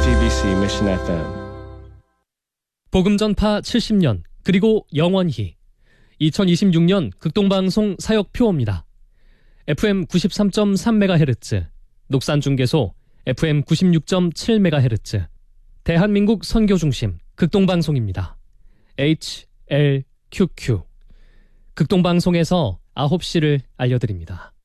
JTBC Mission FM. 복음전파 70년 그리고 영원히 2026년 극동방송 사역표입니다. FM 93.3MHz, 녹산중계소 FM 96.7MHz, 대한민국 선교중심 극동방송입니다. HLQQ. 극동방송에서 9시를 알려드립니다.